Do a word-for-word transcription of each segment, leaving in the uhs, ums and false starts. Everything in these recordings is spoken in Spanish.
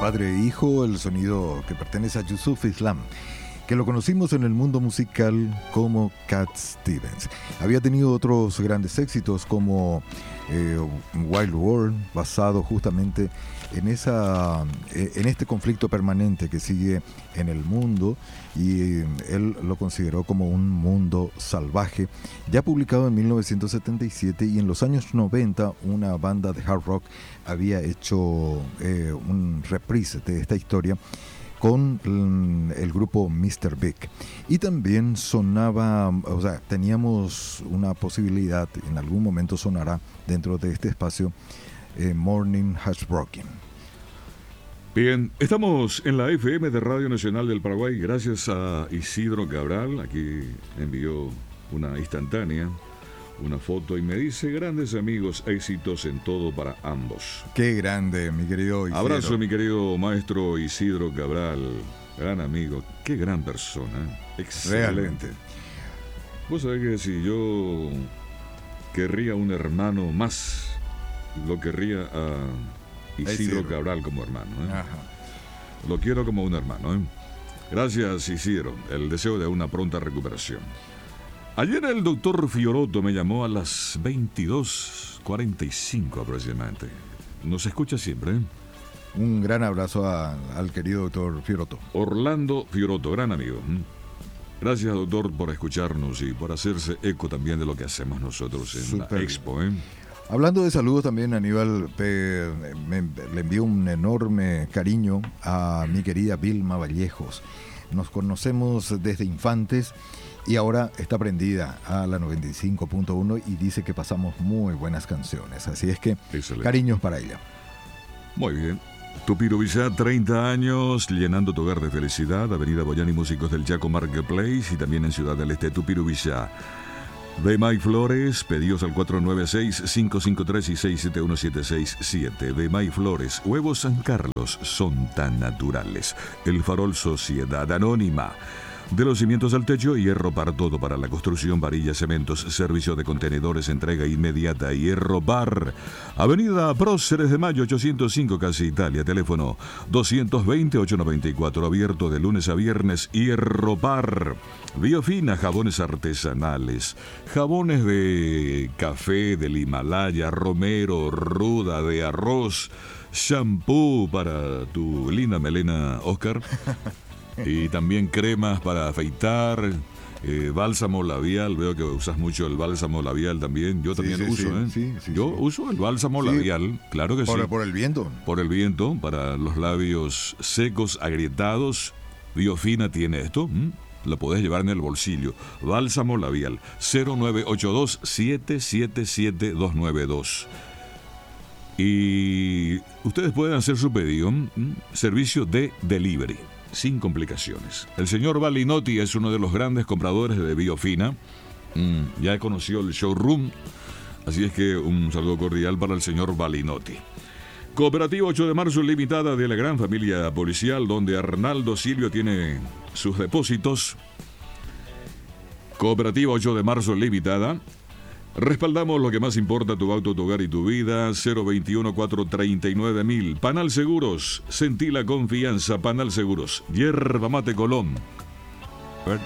padre e hijo, el sonido que pertenece a Yusuf Islam, que lo conocimos en el mundo musical como Cat Stevens. Había tenido otros grandes éxitos como eh, Wild World, basado justamente en, esa, en este conflicto permanente que sigue en el mundo, y él lo consideró como un mundo salvaje. Ya publicado en mil novecientos setenta y siete, y en los años noventa una banda de hard rock había hecho eh, un reprise de esta historia con el grupo mister Big. Y también sonaba, o sea, teníamos una posibilidad, en algún momento sonará dentro de este espacio, eh, Morning Has Broken. Bien, estamos en la F M de Radio Nacional del Paraguay, gracias a Isidro Cabral. Aquí envió una instantánea, una foto, y me dice: grandes amigos, éxitos en todo para ambos. Qué grande, mi querido Isidro. Abrazo, mi querido maestro Isidro Cabral, gran amigo, qué gran persona, excelente. Realmente. Vos sabés que si yo querría un hermano más, lo querría a Isidro, Isidro. Cabral como hermano, ¿eh? Ajá. Lo quiero como un hermano, ¿eh? Gracias, Isidro, el deseo de una pronta recuperación. Ayer el doctor Fioroto me llamó a las veintidós cuarenta y cinco aproximadamente. Nos escucha siempre, ¿eh? Un gran abrazo a, al querido doctor Fioroto. Orlando Fioroto, gran amigo. Gracias, doctor, por escucharnos y por hacerse eco también de lo que hacemos nosotros en Super la Expo, ¿eh? Hablando de saludos también, Aníbal, eh, me, le envío un enorme cariño a mi querida Vilma Vallejos. Nos conocemos desde infantes y ahora está prendida a la noventa y cinco punto uno y dice que pasamos muy buenas canciones. Así es que, excelente. Cariños para ella. Muy bien. Tupiro Villá, treinta años, llenando tu hogar de felicidad. Avenida Boyani, Músicos del Chaco Marketplace, y también en Ciudad del Este, Tupiro Villá. De May Flores, pedidos al cuatro nueve seis, cinco cinco tres y seis siete uno siete seis siete. De May Flores, huevos San Carlos son tan naturales. El Farol, Sociedad Anónima. De los cimientos al techo, hierro para todo para la construcción, varillas, cementos, servicio de contenedores, entrega inmediata, Hierro Bar. Avenida Próceres de Mayo, ochocientos cinco, Casi Italia. Teléfono doscientos veinte, ochocientos noventa y cuatro. Abierto de lunes a viernes. Hierro Bar. Biofina, jabones artesanales, jabones de café del Himalaya, romero, ruda, de arroz, shampoo para tu linda melena, Oscar. Y también cremas para afeitar, eh, bálsamo labial. Veo que usas mucho el bálsamo labial también. Yo también sí, lo sí, uso, ¿eh? Sí, sí, Yo sí. uso el bálsamo sí, labial, claro que por, sí. Por el viento. Por el viento, para los labios secos, agrietados. Biofina tiene esto, ¿m? Lo podés llevar en el bolsillo. Bálsamo labial, cero nueve ocho dos, siete siete siete, dos nueve dos. Y ustedes pueden hacer su pedido, ¿m? Servicio de delivery, sin complicaciones. El señor Balinotti es uno de los grandes compradores de Biofina. Mm, ya conoció el showroom, así es que un saludo cordial para el señor Balinotti. Cooperativa ocho de marzo Limitada, de la gran familia policial, donde Arnaldo Silvio tiene sus depósitos. Cooperativa ocho de marzo Limitada. Respaldamos lo que más importa: tu auto, tu hogar y tu vida. Cero veintiuno, cuatrocientos treinta y nueve mil. Panal Seguros, sentí la confianza. Panal Seguros, Yerba Mate Colón. A ver.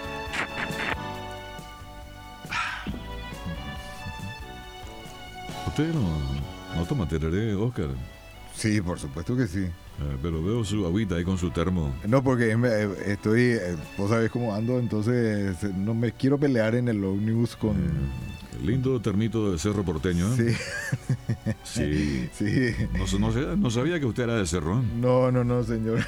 Usted no, no toma tereré, Oscar. Sí, por supuesto que sí. Eh, pero veo su agüita ahí con su termo. No, porque estoy, vos sabés cómo ando, entonces no me quiero pelear en el ómnibus con... Eh, lindo termito de Cerro Porteño, ¿eh? Sí. Sí. Sí. No, no, no sabía que usted era de Cerro, ¿eh? No, no, no, señor.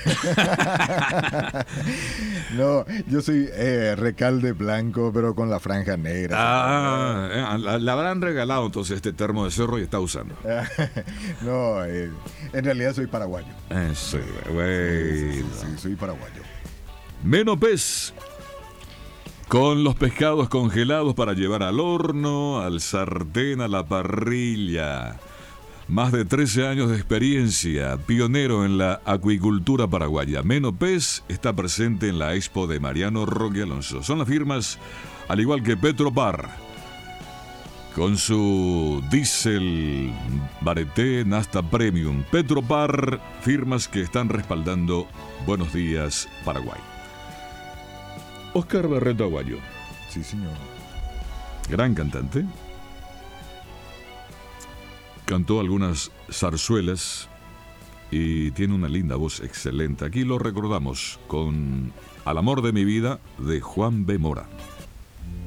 No, yo soy eh, Recalde blanco, pero con la franja negra. Ah, eh, le habrán regalado entonces este termo de Cerro y está usando. No, eh, en realidad soy paraguayo. Eh, sí, güey. Sí, sí, sí, soy paraguayo. Menopes. Con los pescados congelados para llevar al horno, al sartén, a la parrilla. Más de trece años de experiencia, pionero en la acuicultura paraguaya. Menopes está presente en la expo de Mariano Roque Alonso. Son las firmas, al igual que Petropar. con su Diesel, Bareté, Nasta Premium, Petropar, firmas que están respaldando Buenos Días Paraguay. Oscar Barreto Aguayo. Sí, señor. Gran cantante. Cantó algunas zarzuelas y tiene una linda voz excelente. Aquí lo recordamos con Al amor de mi vida de Juan B. Mora.